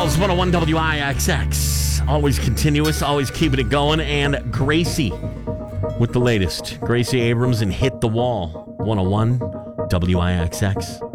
Falls, 101 WIXX. Always continuous, always keeping it going. And Gracie with the latest. Gracie Abrams and Hit the Wall, 101 WIXX.